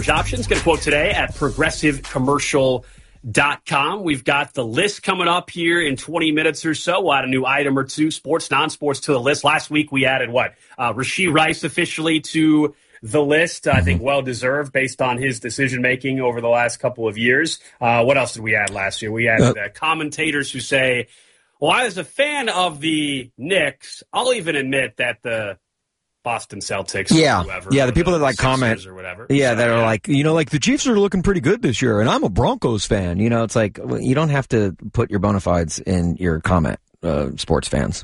Options. Get a quote today at progressivecommercial.com. We've got the list coming up here in 20 minutes or so. We'll add a new item or two, sports, non-sports, to the list. Last week we added Rashee Rice officially to the list. I think well-deserved based on his decision-making over the last couple of years. What else did we add last year? We added commentators who say, well, I was a fan of the Knicks. I'll even admit that the Boston Celtics or whoever. Yeah, the people that like comment or whatever. Yeah, that are like, the Chiefs are looking pretty good this year, and I'm a Broncos fan. It's like, you don't have to put your bona fides in your comment, sports fans.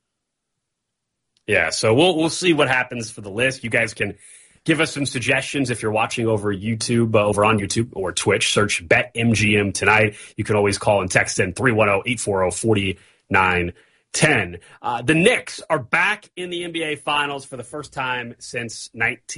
Yeah, so we'll see what happens for the list. You guys can give us some suggestions if you're watching over YouTube, over on YouTube or Twitch. Search BetMGM tonight. You can always call and text in 310-840-4910. The Knicks are back in the NBA Finals for the first time since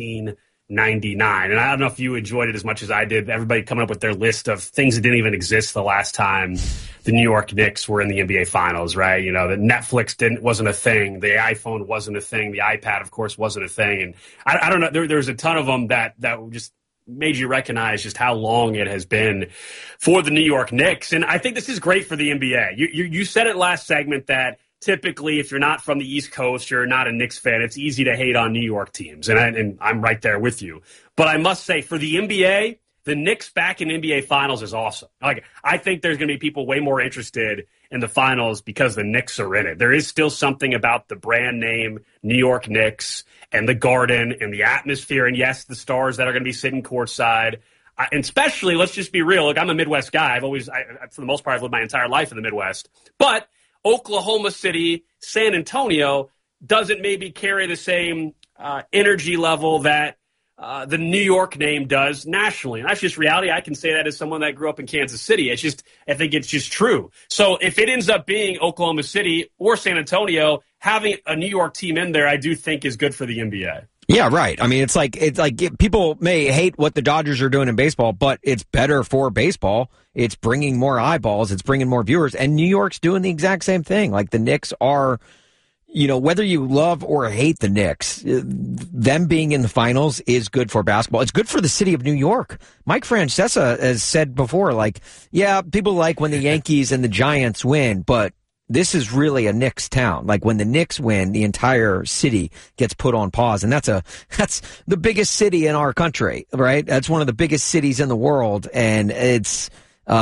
1999. And I don't know if you enjoyed it as much as I did. Everybody coming up with their list of things that didn't even exist the last time the New York Knicks were in the NBA Finals, right? That Netflix wasn't a thing. The iPhone wasn't a thing. The iPad, of course, wasn't a thing. And I don't know. There's a ton of them that just made you recognize just how long it has been for the New York Knicks. And I think this is great for the NBA. You said it last segment that typically if you're not from the East Coast, you're not a Knicks fan, it's easy to hate on New York teams. And I'm right there with you. But I must say, for the NBA, the Knicks back in NBA Finals is awesome. I think there's going to be people way more interested in the finals because the Knicks are in it. There is still something about the brand name New York Knicks and the Garden and the atmosphere, and yes, the stars that are going to be sitting courtside. And especially, let's just be real. Look, I'm a Midwest guy. For the most part, I've lived my entire life in the Midwest. But Oklahoma City, San Antonio doesn't maybe carry the same energy level that the New York name does nationally. And that's just reality. I can say that as someone that grew up in Kansas City. I think it's just true. So if it ends up being Oklahoma City or San Antonio, having a New York team in there, I do think is good for the NBA. Yeah, right. I mean, it's like people may hate what the Dodgers are doing in baseball, but it's better for baseball. It's bringing more eyeballs. It's bringing more viewers. And New York's doing the exact same thing. Like, the Knicks are, whether you love or hate the Knicks, them being in the finals is good for basketball. It's good for the city of New York. Mike Francesa has said before, people like when the Yankees and the Giants win, but this is really a Knicks town. Like, when the Knicks win, the entire city gets put on pause. And that's the biggest city in our country, right? That's one of the biggest cities in the world. And it's,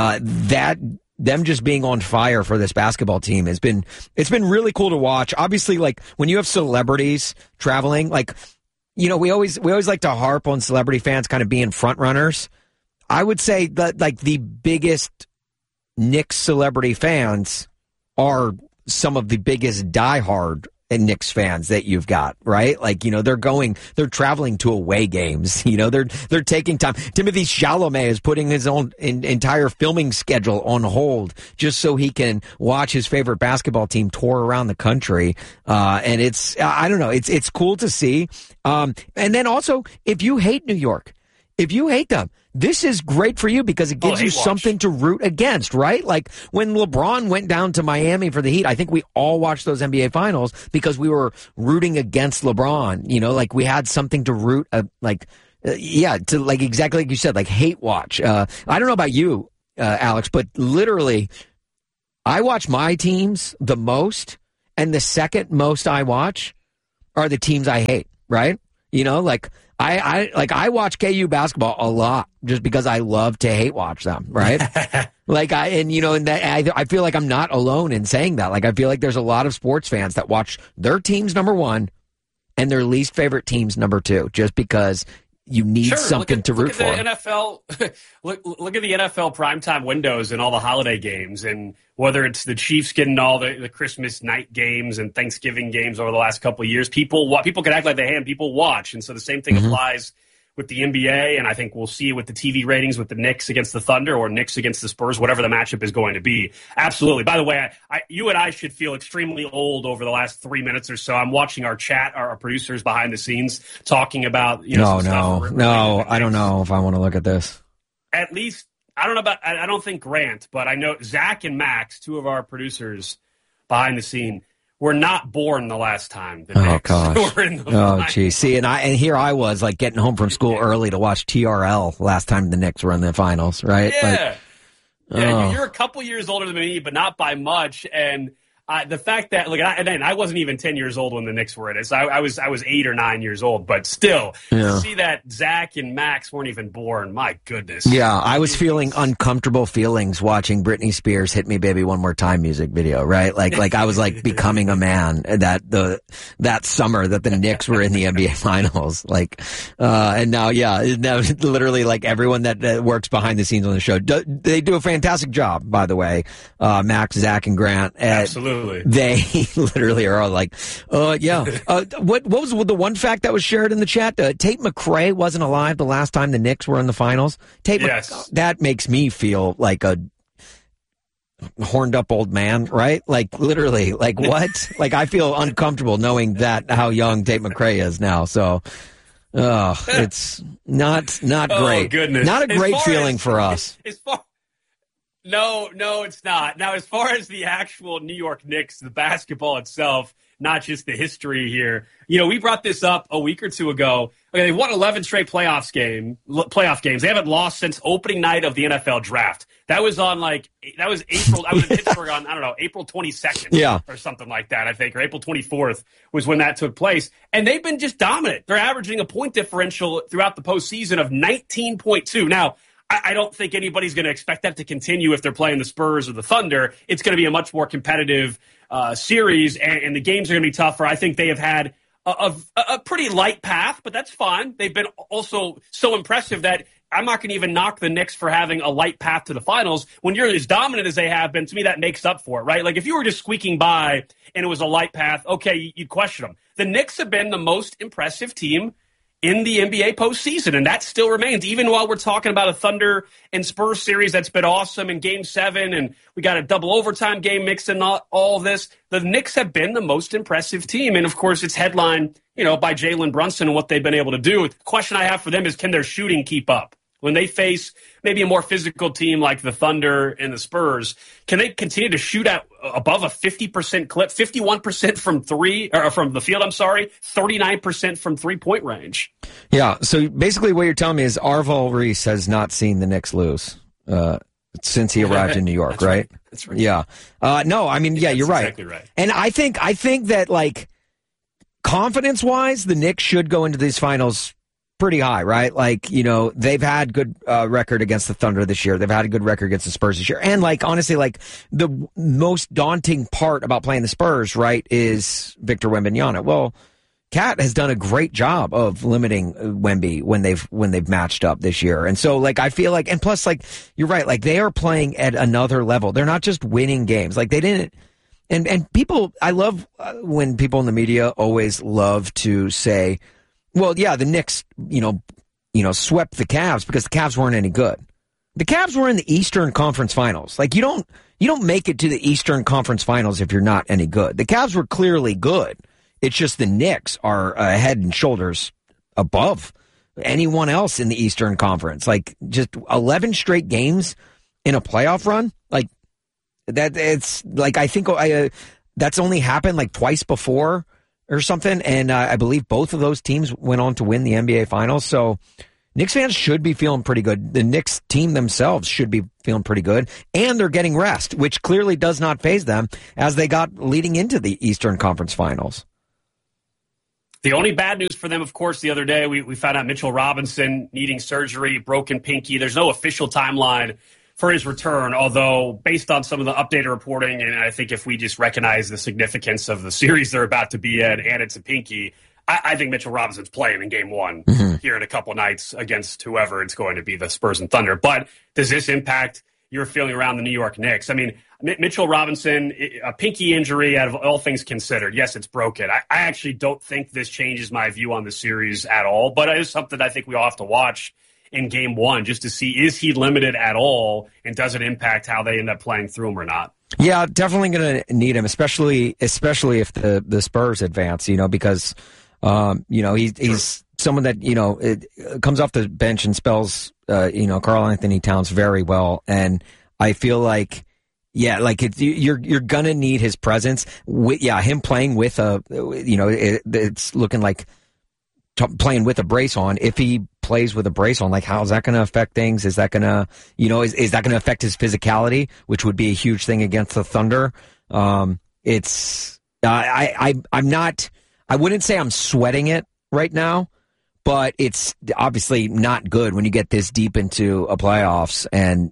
them just being on fire for this basketball team it's been really cool to watch. Obviously, when you have celebrities traveling, we always like to harp on celebrity fans kind of being front runners. I would say that the biggest Knicks celebrity fans are some of the biggest diehard Knicks fans that you've got, right? They're traveling to away games. They're taking time. Timothée Chalamet is putting his own entire filming schedule on hold just so he can watch his favorite basketball team tour around the country. And I don't know, it's cool to see. And then also, if you hate New York, if you hate them, this is great for you because it gives you something to root against, right? Like, when LeBron went down to Miami for the Heat, I think we all watched those NBA Finals because we were rooting against LeBron. We had something to root, exactly like you said, hate watch. I don't know about you, Alex, but literally, I watch my teams the most, and the second most I watch are the teams I hate, right? I watch KU basketball a lot just because I love to hate watch them, right? I feel like I'm not alone in saying that. I feel like there's a lot of sports fans that watch their teams number one and their least favorite teams number two, just because you need something to root for. Look at the NFL. Look at the NFL primetime windows and all the holiday games, and whether it's the Chiefs getting all the Christmas night games and Thanksgiving games over the last couple of years. People can act like they hate, and people watch, and so the same thing applies with the NBA, and I think we'll see it with the TV ratings with the Knicks against the Thunder or Knicks against the Spurs, whatever the matchup is going to be. Absolutely. By the way, you and I should feel extremely old over the last 3 minutes or so. I'm watching our chat, our producers behind the scenes, talking about No, I don't know if I want to look at this. At least, I don't think Grant, but I know Zach and Max, two of our producers behind the scene, were not born the last time the Oh, Knicks gosh. were in the Oh, finals. geez. See, and here I was, like, getting home from school early to watch TRL last time the Knicks were in the finals, right? Yeah. Oh. You're a couple years older than me, but not by much. And the fact that, like, I wasn't even 10 years old when the Knicks were in it. So I was 8 or 9 years old. But still, to see that Zach and Max weren't even born, my goodness. Yeah, I was feeling uncomfortable feelings watching Britney Spears' "Hit Me Baby One More Time" music video, right? Like I was like becoming a man that summer that the Knicks were in the NBA Finals. And now, now literally like everyone that works behind the scenes on the show, they do a fantastic job, by the way. Max, Zach, and Grant. Absolutely. They literally are all like, what was the one fact that was shared in the chat? Tate McRae wasn't alive the last time the Knicks were in the finals. That makes me feel like a horned up old man, right? Like literally, like what? Like I feel uncomfortable knowing that how young Tate McRae is now. So, it's not great. Oh, goodness. Not a great feeling for us. No, it's not. Now, as far as the actual New York Knicks, the basketball itself, not just the history here. We brought this up a week or two ago. Okay, they've won 11 straight playoff games. They haven't lost since opening night of the NFL draft. That was April. I was in Pittsburgh on, April 22nd or something like that, I think, or April 24th was when that took place. And they've been just dominant. They're averaging a point differential throughout the postseason of 19.2. Now, I don't think anybody's going to expect that to continue if they're playing the Spurs or the Thunder. It's going to be a much more competitive series, and the games are going to be tougher. I think they have had a pretty light path, but that's fine. They've been also so impressive that I'm not going to even knock the Knicks for having a light path to the finals. When you're as dominant as they have been, to me, that makes up for it, right? Like if you were just squeaking by and it was a light path, okay, you'd question them. The Knicks have been the most impressive team in the NBA postseason, and that still remains, even while we're talking about a Thunder and Spurs series that's been awesome in Game 7, and we got a double overtime game mixed in all this. The Knicks have been the most impressive team, and of course it's headlined, by Jalen Brunson and what they've been able to do. The question I have for them is, can their shooting keep up? When they face maybe a more physical team like the Thunder and the Spurs, can they continue to shoot at above a 50% clip, 51% from from the field, 39% from three-point range? Yeah, so basically what you're telling me is Arval Reese has not seen the Knicks lose since he arrived in New York, right? That's right. Yeah. No, I mean, you're right. Exactly right. And I think that, like, confidence-wise, the Knicks should go into these finals pretty high, right? Like, they've had good record against the Thunder this year. They've had a good record against the Spurs this year. And, like, honestly, like, the most daunting part about playing the Spurs, right, is Victor Wembanyama. Well, Cat has done a great job of limiting Wemby when they've matched up this year. And so, like, I feel like, and plus, like, you're right, like, they are playing at another level. They're not just winning games. Like, they didn't, and people, I love when people in the media always love to say, well, yeah, the Knicks, swept the Cavs because the Cavs weren't any good. The Cavs were in the Eastern Conference Finals. Like, you don't make it to the Eastern Conference Finals if you're not any good. The Cavs were clearly good. It's just the Knicks are head and shoulders above anyone else in the Eastern Conference. Like, just 11 straight games in a playoff run, like that. It's like, I think that's only happened like twice before or something, and I believe both of those teams went on to win the NBA Finals. So Knicks fans should be feeling pretty good. The Knicks team themselves should be feeling pretty good, and they're getting rest, which clearly does not faze them as they got leading into the Eastern Conference Finals. The only bad news for them, of course, the other day, we found out Mitchell Robinson needing surgery, broken pinky. There's no official timeline for his return, although based on some of the updated reporting, and I think if we just recognize the significance of the series they're about to be in, and it's a pinky, I think Mitchell Robinson's playing in Game 1 here in a couple nights against whoever it's going to be, the Spurs and Thunder. But does this impact your feeling around the New York Knicks? I mean, Mitchell Robinson, a pinky injury out of all things considered, yes, it's broken. I actually don't think this changes my view on the series at all, but it is something I think we all have to watch in Game 1 just to see, is he limited at all, and does it impact how they end up playing through him or not? Yeah, definitely going to need him, especially if the Spurs advance, because he's someone that, it comes off the bench and spells, Karl Anthony Towns very well. And I feel like Yeah, like you're gonna need his presence. Him playing with it's looking like playing with a brace on. If he plays with a brace on, like how's that going to affect things? Is that going to, is that going to affect his physicality, which would be a huge thing against the Thunder? I'm not. I wouldn't say I'm sweating it right now, but it's obviously not good when you get this deep into a playoffs and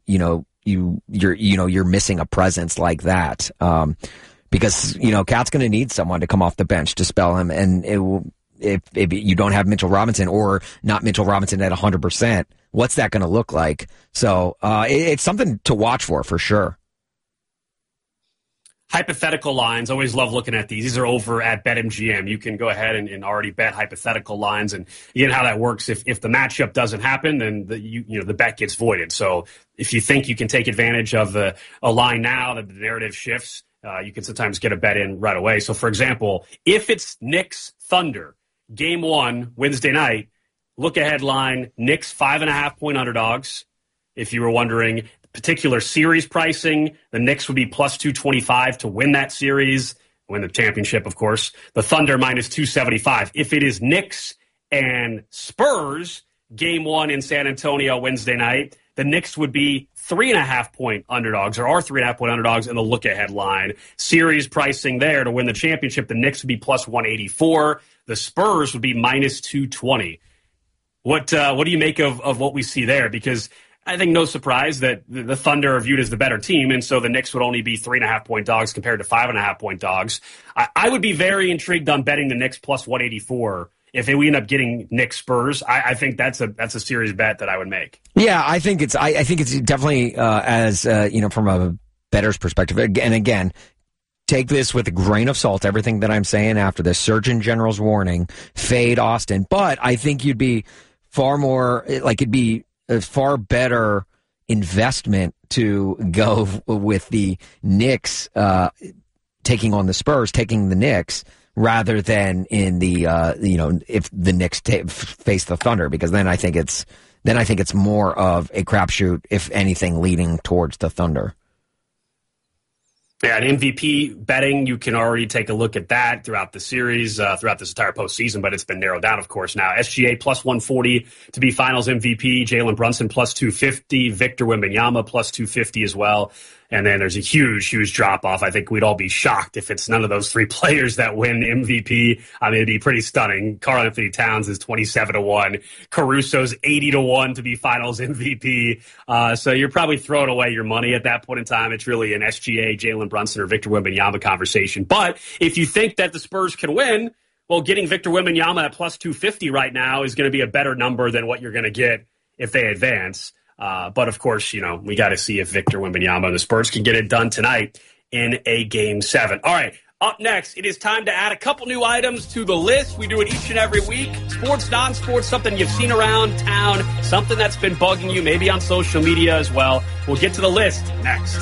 you're missing a presence like that. Because Cat's going to need someone to come off the bench to spell him, and it will. If you don't have Mitchell Robinson or not Mitchell Robinson at 100%, what's that going to look like? So it's something to watch for sure. Hypothetical lines, always love looking at these. These are over at BetMGM. You can go ahead and already bet hypothetical lines, and again, how that works. If the matchup doesn't happen, then the bet gets voided. So if you think you can take advantage of a line now that the narrative shifts, you can sometimes get a bet in right away. So for example, if it's Knicks Thunder, Game 1, Wednesday night, look-ahead line, Knicks 5.5-point underdogs. If you were wondering, particular series pricing, the Knicks would be plus 225 to win that series, win the championship, of course. The Thunder minus 275. If it is Knicks and Spurs, Game 1 in San Antonio Wednesday night, the Knicks would be 3.5-point underdogs, or are 3.5-point underdogs in the look-ahead line. Series pricing there to win the championship, the Knicks would be plus 184. The Spurs would be minus 220. What do you make of what we see there? Because I think no surprise that the Thunder are viewed as the better team, and so the Knicks would only be 3.5-point dogs compared to 5.5-point dogs. I would be very intrigued on betting the Knicks plus 184. If we end up getting Knicks Spurs, I think that's a serious bet that I would make. Yeah, I think it's definitely from a bettor's perspective. And again, take this with a grain of salt, everything that I'm saying after this. Surgeon General's warning, fade Austin. But I think you'd be it'd be a far better investment to go with the Knicks taking on the Spurs, taking the Knicks, rather than in the if the Knicks face the Thunder, because then I think it's more of a crapshoot, if anything, leading towards the Thunder. Yeah, and MVP betting, you can already take a look at that throughout the series, throughout this entire postseason, but it's been narrowed down, of course, now. SGA plus 140 to be finals MVP, Jalen Brunson plus 250, Victor Wembanyama plus 250 as well. And then there's a huge, huge drop-off. I think we'd all be shocked if it's none of those three players that win MVP. I mean, it'd be pretty stunning. Karl-Anthony Towns is 27-1. Caruso's 80-1 to be finals MVP. So you're probably throwing away your money at that point in time. It's really an SGA, Jalen Brunson, or Victor Wembanyama conversation. But if you think that the Spurs can win, well, getting Victor Wembanyama at plus 250 right now is going to be a better number than what you're going to get if they advance. But of course, we got to see if Victor Wembanyama and the Spurs can get it done tonight in a Game 7. All right, up next, it is time to add a couple new items to the list. We do it each and every week. Sports, non-sports, something you've seen around town, something that's been bugging you, maybe on social media as well. We'll get to the list next.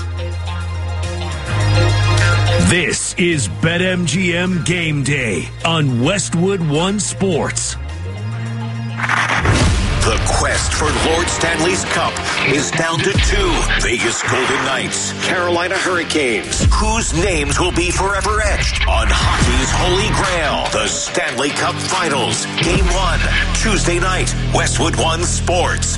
This is BetMGM Game Day on Westwood One Sports. The quest for Lord Stanley's Cup is down to 2. Vegas Golden Knights, Carolina Hurricanes. Whose names will be forever etched on hockey's holy grail? The Stanley Cup Finals. Game 1, Tuesday night, Westwood One Sports.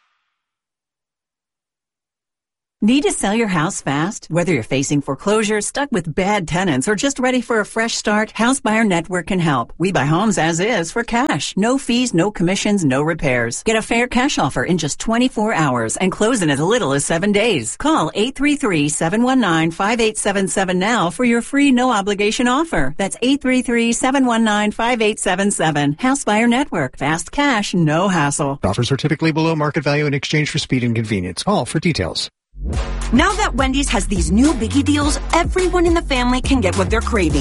Need to sell your house fast? Whether you're facing foreclosure, stuck with bad tenants, or just ready for a fresh start, House Buyer Network can help. We buy homes as is for cash. No fees, no commissions, no repairs. Get a fair cash offer in just 24 hours and close in as little as 7 days. Call 833-719-5877 now for your free no-obligation offer. That's 833-719-5877. House Buyer Network. Fast cash, no hassle. Offers are typically below market value in exchange for speed and convenience. Call for details. Now that Wendy's has these new Biggie deals, everyone in the family can get what they're craving.